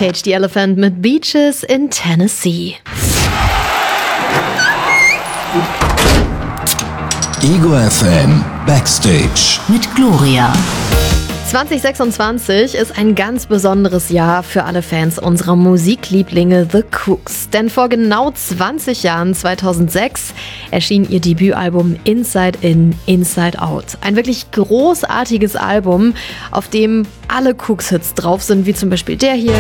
Cage the Elephant mit Beaches in Tennessee. Ego FM Backstage mit Gloria. 2026 ist ein ganz besonderes Jahr für alle Fans unserer Musiklieblinge The Kooks. Denn vor genau 20 Jahren, 2006, erschien ihr Debütalbum Inside In, Inside Out. Ein wirklich großartiges Album, auf dem alle Kooks-Hits drauf sind, wie zum Beispiel der hier.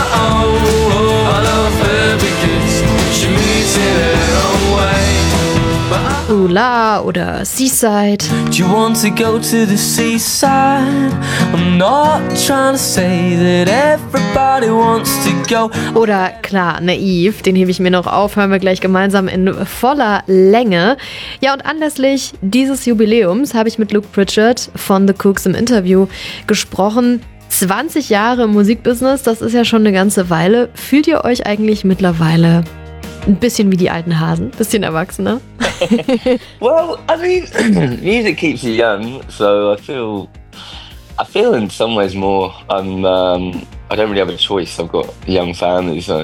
Ula oder Seaside. Do you want to go to the seaside? I'm not trying to say that everybody wants to go. Oder klar, Naiv, den hebe ich mir noch auf, hören wir gleich gemeinsam in voller Länge. Ja, und anlässlich dieses Jubiläums habe ich mit Luke Pritchard von The Kooks im Interview gesprochen. 20 Jahre im Musikbusiness, das ist ja schon eine ganze Weile. Fühlt ihr euch eigentlich mittlerweile ein bisschen wie die alten Hasen, ein bisschen erwachsener? Well, I mean, music keeps you young, so I feel in some ways more. I don't really have a choice. I've got a young family, so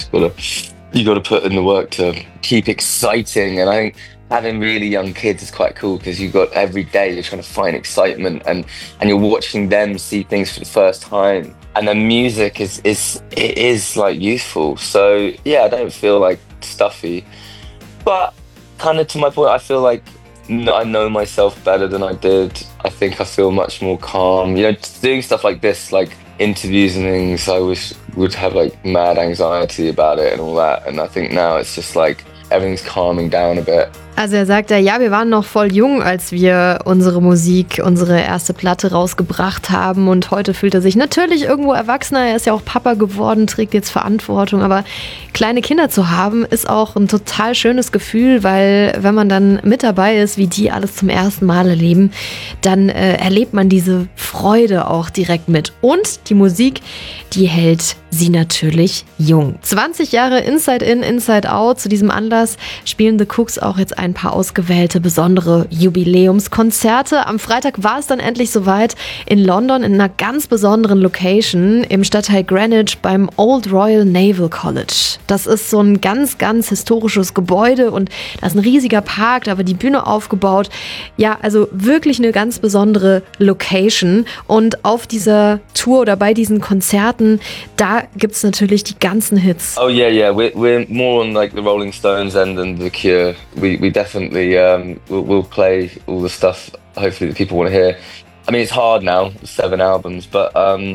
you gotta put in the work to keep exciting. And I think having really young kids is quite cool because you've got every day you're trying to find excitement and you're watching them see things for the first time. And the music is like youthful. So yeah, I don't feel like stuffy. But kind of to my point, I feel like I know myself better than I did. I think I feel much more calm. You know, doing stuff like this, like interviews and things, I would have like mad anxiety about it and all that. And I think now it's just like everything's calming down a bit. Also er sagt ja, wir waren noch voll jung, als wir unsere Musik, unsere erste Platte rausgebracht haben und heute fühlt er sich natürlich irgendwo erwachsener. Er ist ja auch Papa geworden, trägt jetzt Verantwortung, aber kleine Kinder zu haben ist auch ein total schönes Gefühl, weil wenn man dann mit dabei ist, wie die alles zum ersten Mal erleben, dann erlebt man diese Freude auch direkt mit. Und die Musik, die hält sie natürlich jung. 20 Jahre Inside In, Inside Out. Zu diesem Anlass spielen The Kooks auch jetzt ein paar ausgewählte besondere Jubiläumskonzerte. Am Freitag war es dann endlich soweit in London in einer ganz besonderen Location im Stadtteil Greenwich beim Old Royal Naval College. Das ist so ein ganz, ganz historisches Gebäude und da ist ein riesiger Park, da wird die Bühne aufgebaut. Ja, also wirklich eine ganz besondere Location und auf dieser Tour oder bei diesen Konzerten, da gibt's natürlich die ganzen Hits. Oh yeah, we're more on like the Rolling Stones end than The Cure. We definitely we'll play all the stuff hopefully that people want to hear. I mean, it's hard now, 7 albums, but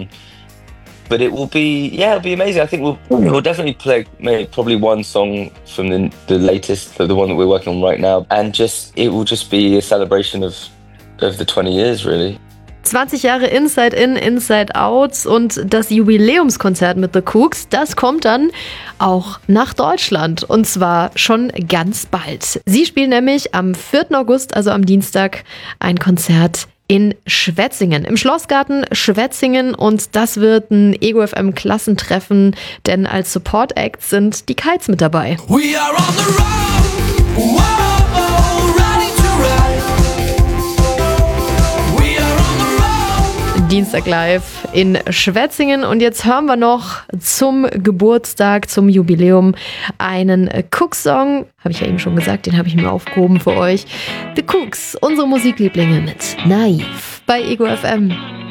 it will be it'll be amazing. I think we'll definitely play probably one song from the latest, the one that we're working on right now, and it will just be a celebration of the 20 years really. 20 Jahre Inside In, Inside Out und das Jubiläumskonzert mit The Kooks, das kommt dann auch nach Deutschland und zwar schon ganz bald. Sie spielen nämlich am 4. August, also am Dienstag, ein Konzert in Schwetzingen, im Schlossgarten Schwetzingen und das wird ein Ego FM Klassentreffen, denn als Support Act sind die Kites mit dabei. We are on the road. Whoa, ready to ride. Dienstag live in Schwetzingen und jetzt hören wir noch zum Geburtstag, zum Jubiläum einen Kooks-Song, habe ich ja eben schon gesagt, den habe ich mir aufgehoben für euch. The Kooks, unsere Musiklieblinge mit Naiv bei Ego FM.